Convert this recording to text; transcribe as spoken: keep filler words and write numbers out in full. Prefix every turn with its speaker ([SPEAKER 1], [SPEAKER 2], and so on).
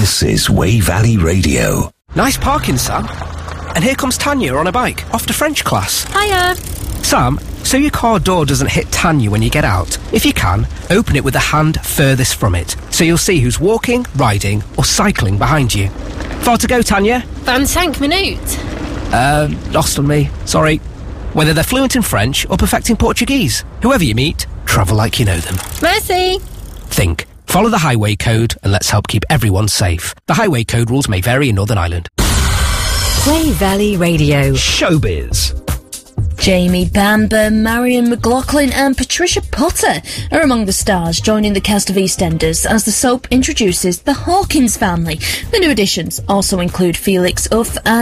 [SPEAKER 1] This is Way Valley Radio.
[SPEAKER 2] Nice parking, Sam. And here comes Tanya on a bike, off to French class.
[SPEAKER 3] Hiya.
[SPEAKER 2] Sam, so your car door doesn't hit Tanya when you get out. If you can, open it with the hand furthest from it, so you'll see who's walking, riding, or cycling behind you. Far to go, Tanya?
[SPEAKER 3] vingt-cinq minutes.
[SPEAKER 2] Uh, lost on me. Sorry. Whether they're fluent in French or perfecting Portuguese, whoever you meet, travel like you know them.
[SPEAKER 3] Merci.
[SPEAKER 2] Think. Follow the highway code and let's help keep everyone safe. The highway code rules may vary in Northern Ireland.
[SPEAKER 4] Way Valley Radio.
[SPEAKER 2] Showbiz.
[SPEAKER 5] Jamie Bamber, Marion McLaughlin and Patricia Potter are among the stars joining the cast of EastEnders as the soap introduces the Hawkins family. The new additions also include Felix Uff and